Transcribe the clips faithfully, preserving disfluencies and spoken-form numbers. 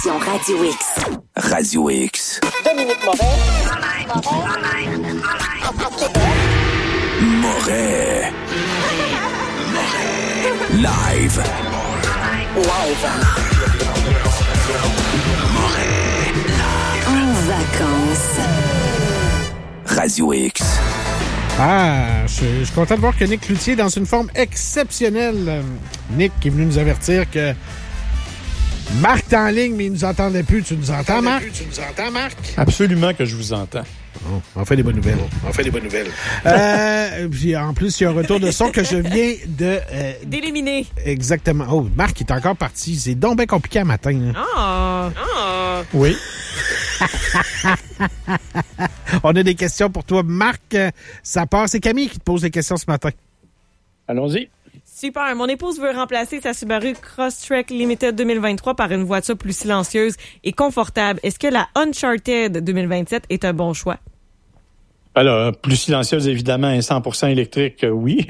Radio X. Radio X. Dominique Moret. Moret. Live. Live. Moret. En vacances. Radio X. Ah, je, je suis content de voir que Nick Cloutier est dans une forme exceptionnelle. Nick qui est venu nous avertir que Marc est en ligne, mais il nous entendait plus. Tu nous entends, Marc? Tu nous entends, Marc? Absolument que je vous entends. Oh, on fait des bonnes nouvelles. On fait des bonnes nouvelles. euh, puis en plus, il y a un retour de son que je viens de... Euh, d'éliminer. Exactement. Oh, Marc est encore parti. C'est donc bien compliqué à matin. Ah! Oh. Oh. Oui. On a des questions pour toi. Marc, ça part. C'est Camille qui te pose des questions ce matin. Allons-y. Super. Mon épouse veut remplacer sa Subaru Crosstrek Limited deux mille vingt-trois par une voiture plus silencieuse et confortable. Est-ce que la Uncharted deux mille vingt-sept est un bon choix? Alors, plus silencieuse, évidemment, et cent pour cent électrique, oui.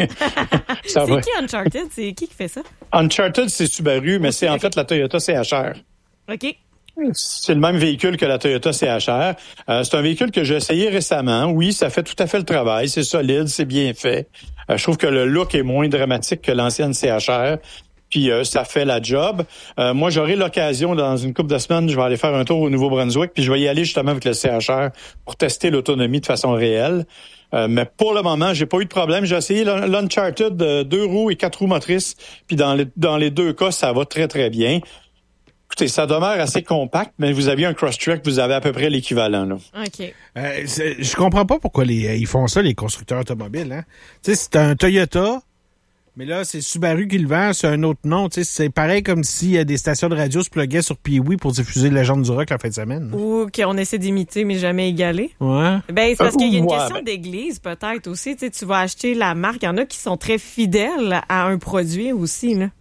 Ça c'est va. Qui Uncharted? C'est qui qui fait ça? Uncharted, c'est Subaru, mais okay, c'est en okay. fait la Toyota C H R. OK. C'est le même véhicule que la Toyota C H R. Euh, c'est un véhicule que j'ai essayé récemment. Oui, ça fait tout à fait le travail. C'est solide, c'est bien fait. Euh, je trouve que le look est moins dramatique que l'ancienne C H R. Puis euh, ça fait la job. Euh, moi, j'aurai l'occasion, dans une couple de semaines, je vais aller faire un tour au Nouveau-Brunswick, puis je vais y aller justement avec le C H R pour tester l'autonomie de façon réelle. Euh, mais pour le moment, j'ai pas eu de problème. J'ai essayé l'Uncharted de deux roues et quatre roues motrices, puis dans les, dans les deux cas, ça va très, très bien. Écoutez, ça demeure assez compact, mais vous aviez un Crosstrek, vous avez à peu près l'équivalent, là. OK. Euh, je comprends pas pourquoi les, ils font ça, les constructeurs automobiles, hein. Tu sais, c'est un Toyota, mais là, c'est Subaru qui le vend, c'est un autre nom. Tu sais, c'est pareil comme si euh, des stations de radio se pluguaient sur Pee-Wee pour diffuser Légende du rock la fin de semaine. Hein. Ou qu'on essaie d'imiter, mais jamais égaler. Ouais. Ben, c'est parce euh, qu'il y a une ouais, question ben... d'église, peut-être, aussi. Tu sais, tu vas acheter la marque. Il y en a qui sont très fidèles à un produit aussi, là.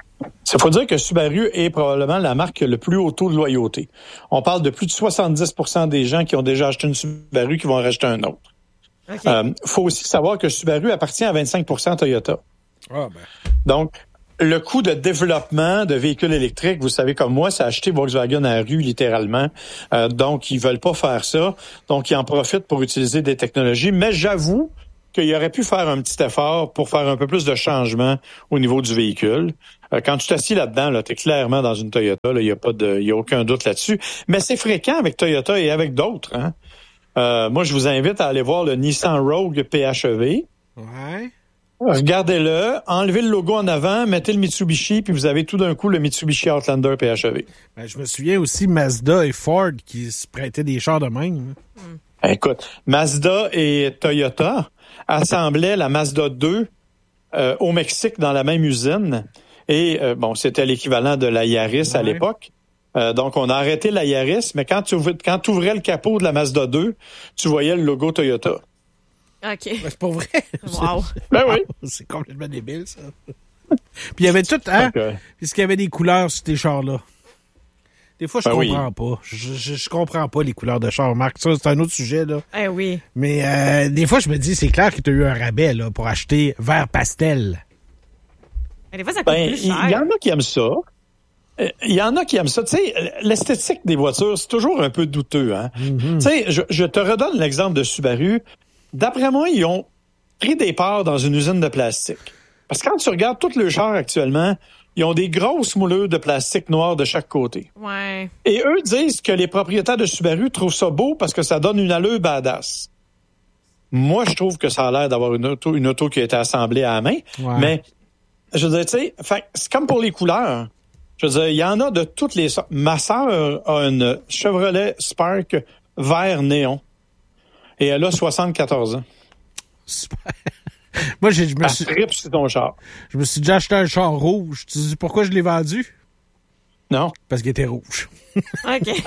Il faut dire que Subaru est probablement la marque le plus haut taux de loyauté. On parle de plus de soixante-dix pour cent des gens qui ont déjà acheté une Subaru qui vont en racheter un autre. Il okay. euh, faut aussi savoir que Subaru appartient à vingt-cinq pour cent Toyota. Ah ben. Donc, le coût de développement de véhicules électriques, vous savez comme moi, c'est acheter Volkswagen à la rue, littéralement. Euh, donc, ils veulent pas faire ça. Donc, ils en profitent pour utiliser des technologies. Mais j'avoue qu'il aurait pu faire un petit effort pour faire un peu plus de changement au niveau du véhicule. Euh, quand tu t'assis là-dedans, là, tu es clairement dans une Toyota, il n'y a pas de, y a aucun doute là-dessus. Mais c'est fréquent avec Toyota et avec d'autres. Hein? Euh, moi, je vous invite à aller voir le Nissan Rogue P H E V. Ouais. Regardez-le, enlevez le logo en avant, mettez le Mitsubishi, puis vous avez tout d'un coup le Mitsubishi Outlander P H E V. Ben, je me souviens aussi Mazda et Ford qui se prêtaient des chars de même. Mm. Écoute, Mazda et Toyota assemblaient la Mazda deux euh, au Mexique dans la même usine. Et euh, bon, c'était l'équivalent de la Yaris ouais. à l'époque. Euh, donc, on a arrêté la Yaris, mais quand tu ouvrais, quand tu ouvrais le capot de la Mazda deux, tu voyais le logo Toyota. OK. Ben, c'est pas vrai. Wow. Ben oui. C'est complètement débile, ça. Puis il y avait tout, hein? Okay. Puisqu'il y avait des couleurs sur tes chars-là. Des fois, je ben comprends oui. pas. Je, je, je comprends pas les couleurs de chars, Marc. Ça, c'est un autre sujet, là. Eh oui. Mais euh, des fois, je me dis, c'est clair que tu as eu un rabais, là, pour acheter vert pastel. Des fois, ça coûte ben, plus cher. Il y en a qui aiment ça. Il y en a qui aiment ça. Tu sais, l'esthétique des voitures, c'est toujours un peu douteux. Hein? Mm-hmm. Tu sais, je, je te redonne l'exemple de Subaru. D'après moi, ils ont pris des parts dans une usine de plastique. Parce que quand tu regardes tous les chars actuellement, ils ont des grosses moulures de plastique noir de chaque côté. Ouais. Et eux disent que les propriétaires de Subaru trouvent ça beau parce que ça donne une allure badass. Moi, je trouve que ça a l'air d'avoir une auto, une auto qui a été assemblée à la main. Ouais. Mais je veux dire, tu sais, c'est comme pour les couleurs. Je veux dire, il y en a de toutes les sortes. Ma sœur a une Chevrolet Spark vert néon. Et elle a soixante-quatorze ans. Super. Moi, j'ai, je me suis... tripe sur ton char. Je me suis déjà acheté un char rouge. Tu sais pourquoi je l'ai vendu? Non. Parce qu'il était rouge. OK.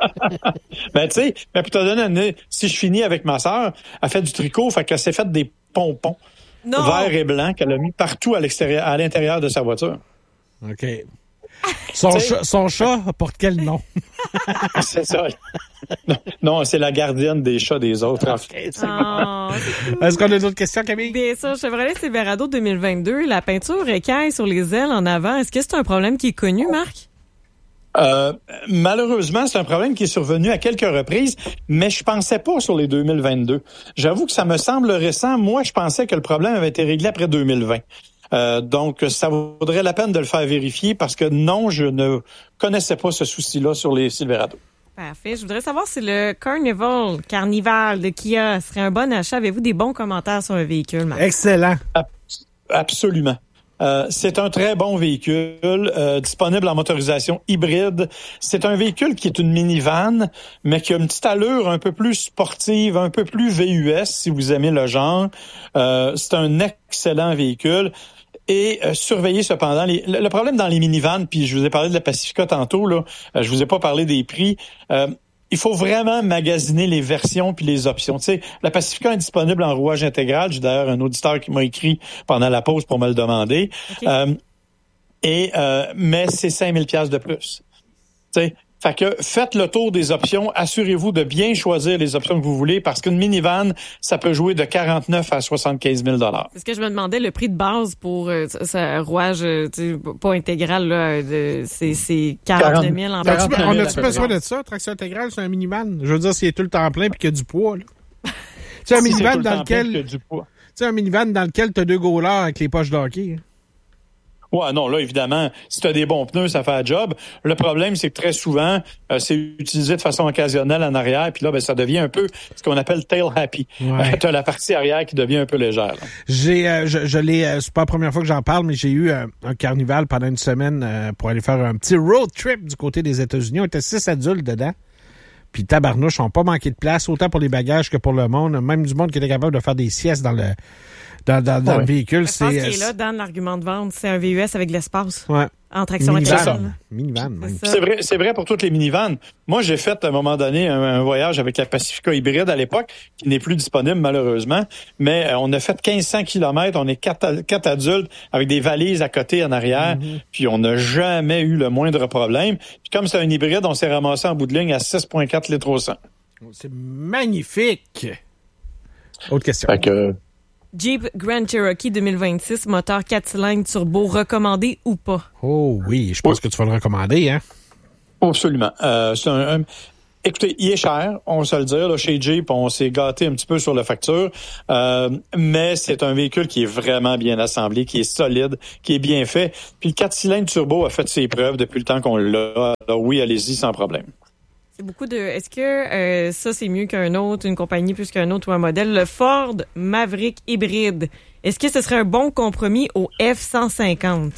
Ben, tu sais, pour te donner une idée, si je finis avec ma sœur, elle fait du tricot, fait qu'elle s'est fait des pompons non. verts et blancs qu'elle a mis partout à l'extérieur, à l'intérieur de sa voiture. OK. Son, chat, son chat porte quel nom? C'est ça. Non, non, c'est la gardienne des chats des autres. Okay, oh, Est-ce qu'on a d'autres questions, Camille? Bien sûr. Chevrolet Silverado deux mille vingt-deux, la peinture écaille sur les ailes en avant. Est-ce que c'est un problème qui est connu, Marc? Euh, malheureusement, c'est un problème qui est survenu à quelques reprises, mais je pensais pas sur les deux mille vingt-deux. J'avoue que ça me semble récent. Moi, je pensais que le problème avait été réglé après deux mille vingt. Euh, donc, ça vaudrait la peine de le faire vérifier parce que non, je ne connaissais pas ce souci-là sur les Silverado. Parfait. Je voudrais savoir si le Carnival, Carnival de Kia serait un bon achat. Avez-vous des bons commentaires sur le véhicule, Marc? Excellent. Absolument. Euh, c'est un très bon véhicule, euh, disponible en motorisation hybride. C'est un véhicule qui est une minivan, mais qui a une petite allure un peu plus sportive, un peu plus V U S, si vous aimez le genre. Euh, c'est un excellent véhicule. Et euh, surveillez cependant les, le, le problème dans les minivans, puis je vous ai parlé de la Pacifica tantôt, là, euh, je vous ai pas parlé des prix. Euh, Il faut vraiment magasiner les versions puis les options. Tu sais, la Pacifica est disponible en rouage intégral. J'ai d'ailleurs un auditeur qui m'a écrit pendant la pause pour me le demander. Okay. Euh, et euh, mais c'est cinq mille dollars de plus. Tu sais, fait que faites le tour des options. Assurez-vous de bien choisir les options que vous voulez parce qu'une minivan, ça peut jouer de quarante-neuf à soixante-quinze mille dollars. C'est ce que je me demandais, le prix de base pour euh, ce rouage euh, pas intégral, là, de, c'est, c'est quarante-neuf mille en quarante, On a-tu besoin de ça? Traction intégrale, c'est un minivan? Je veux dire, s'il est tout le temps plein puis qu'il y a du poids, là. Tu sais, un si minivan dans lequel... Tu sais, un minivan dans lequel t'as deux goalers avec les poches d'hockey. Ouais, non, là, évidemment, si tu as des bons pneus, ça fait un job. Le problème, c'est que très souvent, euh, c'est utilisé de façon occasionnelle en arrière, puis là, ben, ça devient un peu ce qu'on appelle tail happy. Ouais. Tu as la partie arrière qui devient un peu légère. Là. J'ai, euh, je, je l'ai, euh, c'est pas la première fois que j'en parle, mais j'ai eu euh, un carnival pendant une semaine euh, pour aller faire un petit road trip du côté des États-Unis. On était six adultes dedans. Puis tabarnouche, on n'a pas manqué de place, autant pour les bagages que pour le monde. Même du monde qui était capable de faire des siestes dans le dans, dans, dans ouais. le véhicule. Je pense qu'il est là dans l'argument de vente. C'est un V U S avec de l'espace. Ouais. En traction intégrale. Minivan, même. C'est vrai, c'est vrai pour toutes les minivans. Moi, j'ai fait à un moment donné un, un voyage avec la Pacifica hybride à l'époque, qui n'est plus disponible malheureusement, mais euh, on a fait quinze cents kilomètres, on est quatre, quatre adultes avec des valises à côté en arrière, mm-hmm. puis on n'a jamais eu le moindre problème. Puis comme c'est un hybride, on s'est ramassé en bout de ligne à six virgule quatre litres au cent. C'est magnifique! Autre question. Fait que, Jeep Grand Cherokee deux mille vingt-six, moteur quatre cylindres turbo, recommandé ou pas? Oh oui, je pense oui. que tu vas le recommander, hein? Absolument. Euh, c'est un, un, écoutez, il est cher, on va se le dire. Là, chez Jeep, on s'est gâté un petit peu sur la facture, euh, mais c'est un véhicule qui est vraiment bien assemblé, qui est solide, qui est bien fait. Puis le quatre cylindres turbo a fait ses preuves depuis le temps qu'on l'a. Alors oui, allez-y sans problème. C'est beaucoup de... Est-ce que euh, ça, c'est mieux qu'un autre, une compagnie plus qu'un autre ou un modèle? Le Ford Maverick hybride, est-ce que ce serait un bon compromis au F cent cinquante?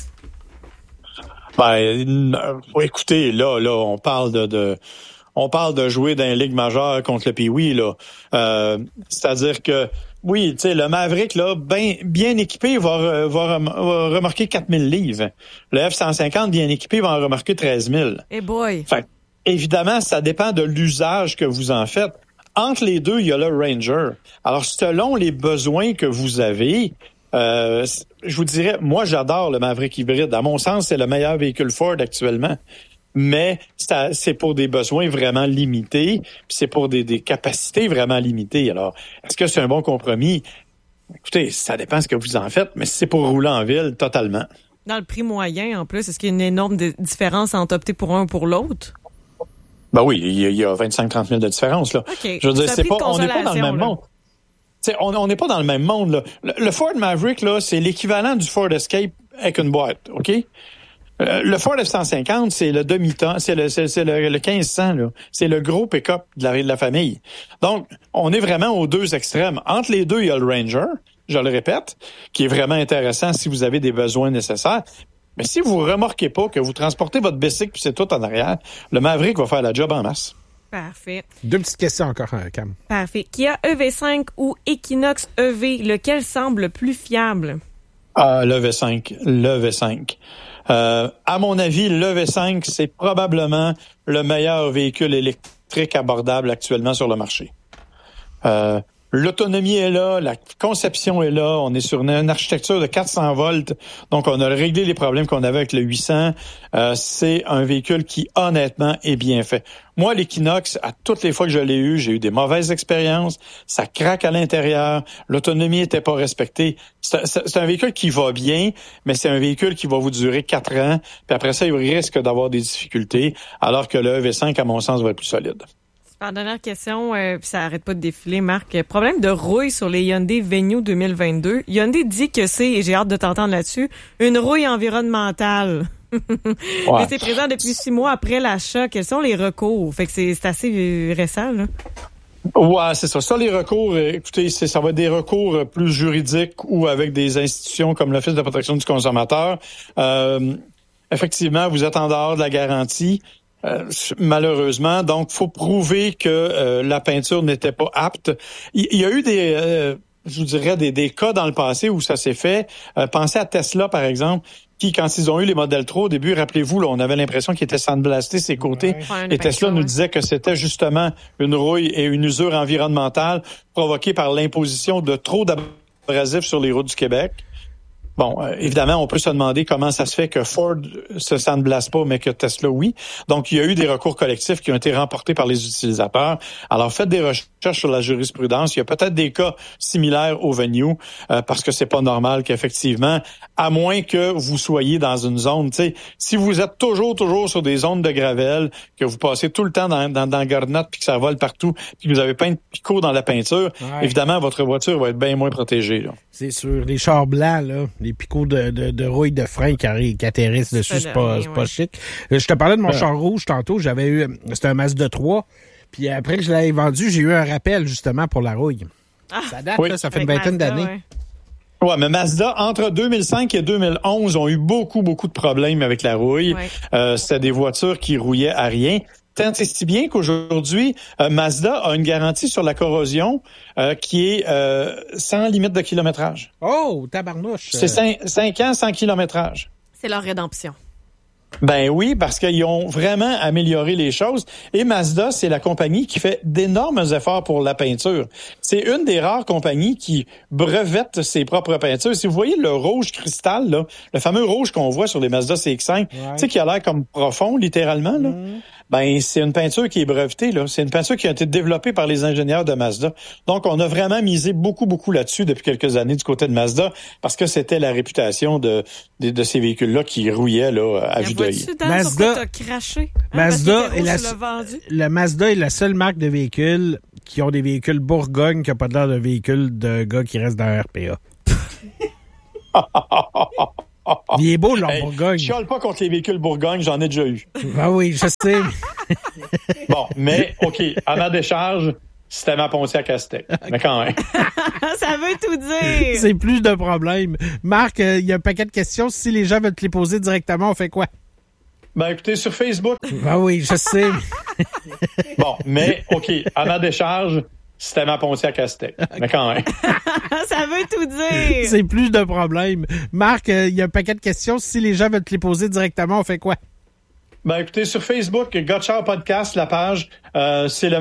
Ben, euh, écoutez, là, là, on parle de... de... On parle de jouer dans une ligue majeure contre le Pee-Wee, là. Euh, c'est-à-dire que, oui, tu sais, le Maverick, là, bien, bien équipé, va, va, va remorquer quatre mille livres. Le F cent cinquante, bien équipé, va en remorquer treize mille. Eh hey boy! Fait évidemment, ça dépend de l'usage que vous en faites. Entre les deux, il y a le Ranger. Alors, selon les besoins que vous avez, euh, je vous dirais, moi, j'adore le Maverick hybride. À mon sens, c'est le meilleur véhicule Ford actuellement. Mais ça, c'est pour des besoins vraiment limités, puis c'est pour des, des capacités vraiment limitées. Alors, est-ce que c'est un bon compromis? Écoutez, ça dépend ce que vous en faites, mais c'est pour rouler en ville, totalement. Dans le prix moyen, en plus, est-ce qu'il y a une énorme différence entre opter pour un ou pour l'autre? Ben oui, il y a vingt-cinq à trente mille de différence, là. Okay. Je veux dire, c'est pas, on n'est pas dans le même là. monde. T'sais, on n'est pas dans le même monde, là. Le, le Ford Maverick, là, c'est l'équivalent du Ford Escape avec une boîte, OK? Euh, le Ford F cent cinquante, c'est le demi-ton, c'est le, c'est, c'est le, le quinze cents, là. C'est le gros pick-up de la, de la famille. Donc, on est vraiment aux deux extrêmes. Entre les deux, il y a le Ranger, je le répète, qui est vraiment intéressant si vous avez des besoins nécessaires. Mais si vous remorquez pas, que vous transportez votre bicycle puis c'est tout en arrière, le Maverick va faire la job en masse. Parfait. Deux petites questions encore, Cam. Parfait. Kia E V cinq ou Equinox E V, lequel semble plus fiable? Ah, le V cinq. Le V cinq. Euh, à mon avis, le V cinq, c'est probablement le meilleur véhicule électrique abordable actuellement sur le marché. Euh, L'autonomie est là, la conception est là, on est sur une, une architecture de quatre cents volts, donc on a réglé les problèmes qu'on avait avec le huit cents. Euh, c'est un véhicule qui, honnêtement, est bien fait. Moi, l'Equinox, à toutes les fois que je l'ai eu, j'ai eu des mauvaises expériences, ça craque à l'intérieur, l'autonomie était pas respectée. C'est, c'est, c'est un véhicule qui va bien, mais c'est un véhicule qui va vous durer quatre ans, puis après ça, il risque d'avoir des difficultés, alors que le E V cinq, à mon sens, va être plus solide. Super, dernière question, euh, puis ça arrête pas de défiler, Marc. Problème de rouille sur les Hyundai Venue deux mille vingt-deux. Hyundai dit que c'est, et j'ai hâte de t'entendre là-dessus, une rouille environnementale. Ouais. Mais c'est présent depuis six mois après l'achat. Quels sont les recours? Fait que c'est, c'est assez récent, là. Ouais, c'est ça. Ça, les recours, écoutez, c'est, ça va être des recours plus juridiques ou avec des institutions comme l'Office de protection du consommateur. Euh, effectivement, vous êtes en dehors de la garantie. Euh, malheureusement, donc faut prouver que euh, la peinture n'était pas apte. Il, il y a eu des, euh, je vous dirais, des, des cas dans le passé où ça s'est fait. Euh, pensez à Tesla, par exemple, qui, quand ils ont eu les modèles Pro au début, rappelez-vous, là, on avait l'impression qu'ils étaient sandblastés ses côtés. Ouais. Et Tesla nous disait que c'était justement une rouille et une usure environnementale provoquée par l'imposition de trop d'abrasifs sur les routes du Québec. Bon, euh, évidemment, on peut se demander comment ça se fait que Ford se sandblaste pas, mais que Tesla, oui. Donc, il y a eu des recours collectifs qui ont été remportés par les utilisateurs. Alors, faites des recherches sur la jurisprudence. Il y a peut-être des cas similaires au Venue, euh, parce que c'est pas normal qu'effectivement, à moins que vous soyez dans une zone, tu sais, si vous êtes toujours, toujours sur des zones de gravel, que vous passez tout le temps dans, dans, dans le garnotte, puis que ça vole partout, puis que vous avez plein de picots dans la peinture, ouais. Évidemment, votre voiture va être bien moins protégée, là. C'est sûr. Les chars blancs, là, les picots de, de, de rouille de frein qui, arri- qui atterrissent dessus, c'est pas, c'est pas chic. Je te parlais de mon ouais. char rouge tantôt, j'avais eu, c'était un Mazda trois, puis après que je l'avais vendu, j'ai eu un rappel justement pour la rouille. Ah, ça date, oui. là, ça fait une vingtaine Mazda, d'années. Ouais. Ouais, mais Mazda, entre deux mille cinq et deux mille onze, ont eu beaucoup, beaucoup de problèmes avec la rouille. Ouais. Euh, c'était des voitures qui rouillaient à rien. Tant et si bien qu'aujourd'hui, euh, Mazda a une garantie sur la corrosion euh, qui est euh, sans limite de kilométrage. Oh, tabarnouche! C'est cinq ans sans kilométrage. C'est leur rédemption. Ben oui, parce qu'ils ont vraiment amélioré les choses. Et Mazda, c'est la compagnie qui fait d'énormes efforts pour la peinture. C'est une des rares compagnies qui brevette ses propres peintures. Si vous voyez le rouge cristal, là, le fameux rouge qu'on voit sur les Mazda C X cinq, ouais. Tu sais, qui a l'air comme profond, littéralement, là. Mmh. Ben, c'est une peinture qui est brevetée, là. C'est une peinture qui a été développée par les ingénieurs de Mazda. Donc, on a vraiment misé beaucoup, beaucoup là-dessus depuis quelques années du côté de Mazda, parce que c'était la réputation de, de, de ces véhicules-là qui rouillaient, là, à vue d'œil. Mazda, t'as craché, hein, Mazda est la, la Mazda est la seule marque de véhicules qui ont des véhicules Bourgogne qui n'a pas l'air de véhicules de gars qui restent dans un R P A. Il est beau, leur hey, Bourgogne. Je chiale pas contre les véhicules Bourgogne, j'en ai déjà eu. Ah oui, je sais. Bon, mais, OK, à ma décharge, c'était ma Pontiac Aztek. Mais quand même. Ça veut tout dire. C'est plus de problème. Marc, il euh, y a un paquet de questions. Si les gens veulent te les poser directement, on fait quoi? Ben, écoutez, sur Facebook. Ah oui, je sais. Bon, mais, OK, à ma décharge, c'était ma Pontiac Aztek. Mais quand même. Ça veut tout dire. C'est plus de problème. Marc, il euh, y a un paquet de questions. Si les gens veulent te les poser directement, on fait quoi? Ben, écoutez, sur Facebook, Gotcha Podcast, la page, euh, c'est le